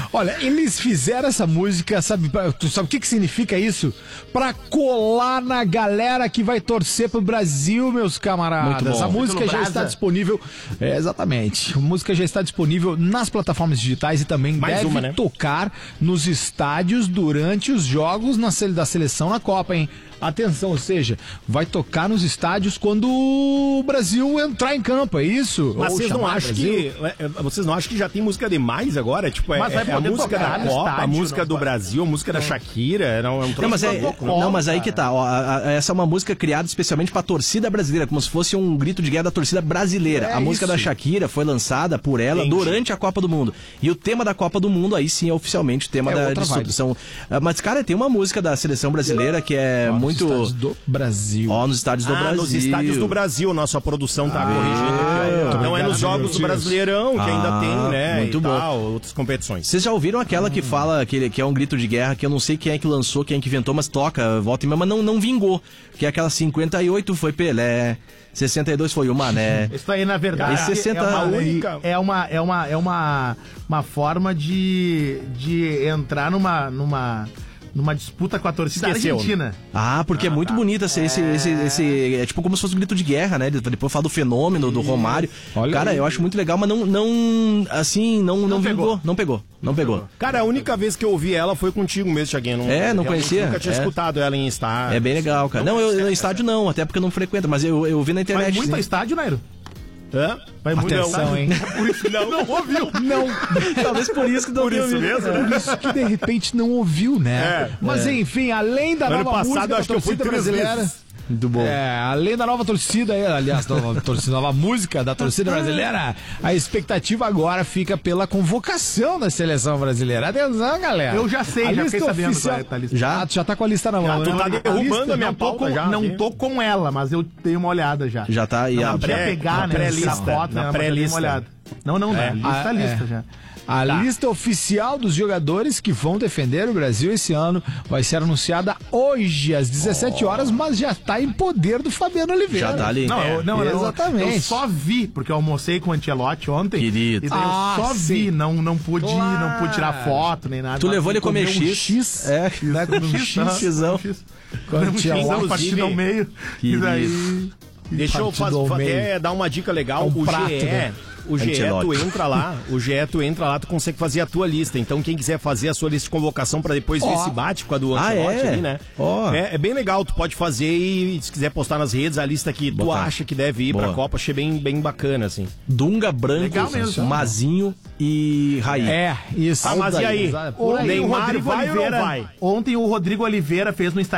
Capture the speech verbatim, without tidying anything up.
Olha, eles fizeram essa música, sabe, tu sabe o que que significa isso? Pra colar na galera que vai torcer pro Brasil, meus camaradas. A música já está disponível, é, exatamente, a música já está disponível nas plataformas digitais e também Mais deve uma, né? tocar nos estádios durante os jogos na, da seleção na Copa, hein? Atenção, ou seja, vai tocar nos estádios quando o Brasil entrar em campo, é isso? Mas vocês não acham que vocês não acham que já tem música demais agora? Tipo, é, é a música da Copa, estádio, a música do Brasil, a música da Shakira, não, é um não, mas é, é, não, mas aí que tá, ó, a, a, essa é uma música criada especialmente pra torcida brasileira, como se fosse um grito de guerra da torcida brasileira. É a música isso. da Shakira foi lançada por ela Entendi. durante a Copa do Mundo. E o tema da Copa do Mundo aí sim é oficialmente o tema é da distribuição. Mas cara, tem uma música da seleção brasileira que é ó, muito nos estádios do Brasil. Ó, nos estádios do ah, Brasil. Nos estádios do Brasil, nossa produção tá ah, corrigindo aqui. Não é nos jogos do Brasileirão, que ah, ainda tem, né? Muito e bom. Tal, outras competições. Vocês já ouviram aquela hum. que fala que, que é um grito de guerra, que eu não sei quem é que lançou, quem é que inventou, mas toca, volta e meia, mas não, não vingou. Que é aquela cinquenta e oito foi Pelé, sessenta e dois foi o Mané. Isso aí, na verdade, sessenta... é uma única... É uma, é uma, é uma, uma forma de, de entrar numa... numa... numa disputa com a torcida Esqueceu, argentina. Né? Ah, porque ah, é muito tá. bonita esse, é... esse, esse, esse... É tipo como se fosse um grito de guerra, né? Depois fala do fenômeno, do Romário. Olha Cara, aí. eu acho muito legal, mas não... não assim, não, não, não vingou. Não pegou. Não pegou. Cara, a única vez que eu ouvi ela foi contigo mesmo, Thiaguinho. Não, é, não conhecia? Nunca tinha é. escutado ela em estádio. É bem legal, cara. Não, não eu, no estádio não, até porque eu não frequento, mas eu, eu ouvi na internet. Vai muito sim. a estádio, Nairo? Hã? Vai muito Atenção, hein? Por isso não, não ouviu. Não. Talvez por isso que não Por isso ouviu. mesmo, né? Por isso que de repente não ouviu, né? É, Mas é. enfim, além da ano nova passado, música acho da que eu fui torcida brasileira... Vezes. Muito bom. É, além da nova torcida, aliás, nova torcida, nova música da torcida brasileira, a expectativa agora fica pela convocação da seleção brasileira. Atenção, galera. Eu já sei, a já fiquei sabendo oficial... qual é a lista. Já, já tá com a lista na mão. Já, tu tá derrubando a, a minha pauta com, já. Não aqui. tô com ela, mas eu dei uma olhada já. Já tá aí. Não, a não pré, podia pegar, na né? Pré-lista, foto, na né, pré-lista. Não, não, é, na lista, a, lista é. já. A tá. lista oficial dos jogadores que vão defender o Brasil esse ano vai ser anunciada hoje, às dezessete horas, mas já está em poder do Fabiano Oliveira. Já tá ali. Não, é, eu, não exatamente. Eu, eu só vi, porque eu almocei com o Ancelotti ontem. Querido. E daí ah, eu só sim. vi, não, não pude claro. não pude tirar foto nem nada. Tu levou ele a comer X? Um X? É, né? Com um X, Xizão. Com um Xizão, partido ao meio. E daí... Deixa eu fazer, até dar uma dica legal. É um o prato, G E, né? o G E, tu entra lá, o G E, tu entra lá, tu consegue fazer a tua lista. Então, quem quiser fazer a sua lista de convocação pra depois oh. ver se bate com a do Ancelotti ah, é? ali, né? Oh. É, é bem legal, tu pode fazer e se quiser postar nas redes a lista que Botar. tu acha que deve ir Boa. pra Copa, achei bem, bem bacana, assim. Dunga, Branco, Mazinho e Raí. É, isso. Ah, mas e aí? O Neymar Rodrigo vai Oliveira, ou não vai? Ontem o Rodrigo Oliveira fez no Instagram